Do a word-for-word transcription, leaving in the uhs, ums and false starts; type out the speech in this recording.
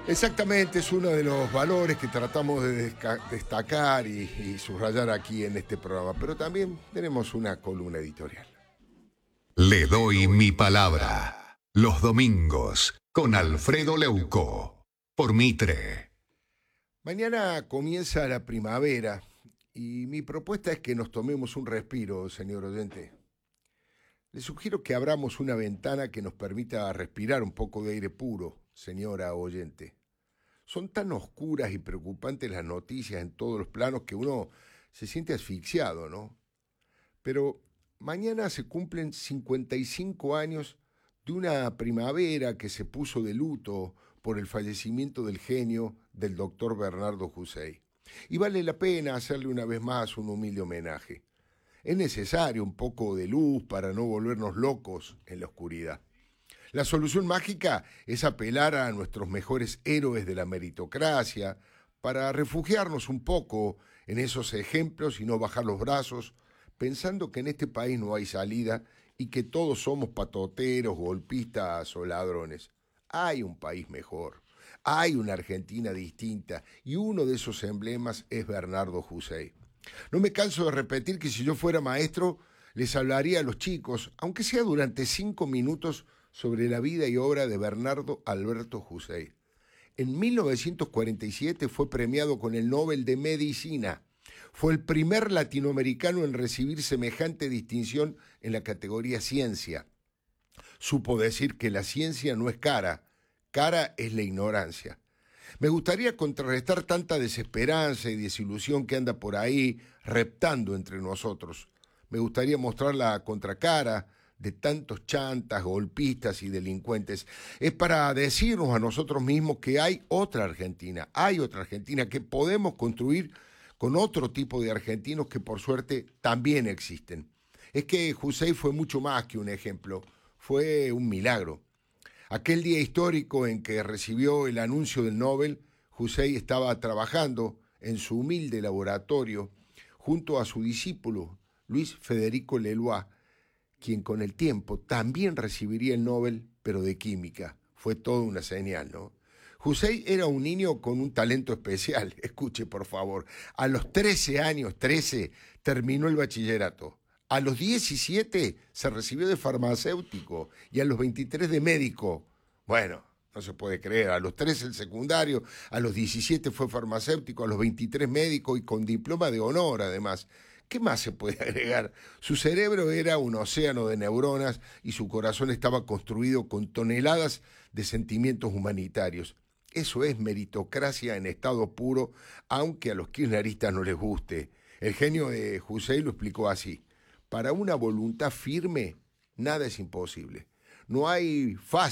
Exactamente, es uno de los valores que tratamos de desca- destacar y, y subrayar aquí en este programa, pero también tenemos una columna editorial. Le doy mi palabra. Los domingos con Alfredo Leuco. Por Mitre. Mañana comienza la primavera y mi propuesta es que nos tomemos un respiro, señor oyente. Le sugiero que abramos una ventana que nos permita respirar un poco de aire puro, señora oyente. Son tan oscuras y preocupantes las noticias en todos los planos que uno se siente asfixiado, ¿no? Pero mañana se cumplen cincuenta y cinco años de una primavera que se puso de luto por el fallecimiento del genio del doctor Bernardo Hussein. Y vale la pena hacerle una vez más un humilde homenaje. Es necesario un poco de luz para no volvernos locos en la oscuridad. La solución mágica es apelar a nuestros mejores héroes de la meritocracia para refugiarnos un poco en esos ejemplos y no bajar los brazos, pensando que en este país no hay salida y que todos somos patoteros, golpistas o ladrones. Hay un país mejor, hay una Argentina distinta y uno de esos emblemas es Bernardo Hussein. No me canso de repetir que si yo fuera maestro, les hablaría a los chicos, aunque sea durante cinco minutos, sobre la vida y obra de Bernardo Alberto Hussein. En mil novecientos cuarenta y siete fue premiado con el Nobel de Medicina. Fue el primer latinoamericano en recibir semejante distinción en la categoría ciencia. Supo decir que la ciencia no es cara, cara es la ignorancia. Me gustaría contrarrestar tanta desesperanza y desilusión que anda por ahí reptando entre nosotros. Me gustaría mostrar la contracara de tantos chantas, golpistas y delincuentes. Es para decirnos a nosotros mismos que hay otra Argentina, hay otra Argentina que podemos construir con otro tipo de argentinos que por suerte también existen. Es que Hussein fue mucho más que un ejemplo, fue un milagro. Aquel día histórico en que recibió el anuncio del Nobel, Hussein estaba trabajando en su humilde laboratorio junto a su discípulo, Luis Federico Leloir, quien con el tiempo también recibiría el Nobel, pero de química. Fue toda una señal, ¿no? Hussein era un niño con un talento especial. Escuche, por favor. A los trece años, trece, terminó el bachillerato. A los diecisiete se recibió de farmacéutico y a los veintitrés de médico. Bueno, no se puede creer. A los trece el secundario, a los diecisiete fue farmacéutico, a los veintitrés médico y con diploma de honor además. ¿Qué más se puede agregar? Su cerebro era un océano de neuronas y su corazón estaba construido con toneladas de sentimientos humanitarios. Eso es meritocracia en estado puro, aunque a los kirchneristas no les guste. El genio de Hussein lo explicó así. Para una voluntad firme, nada es imposible. No hay fácil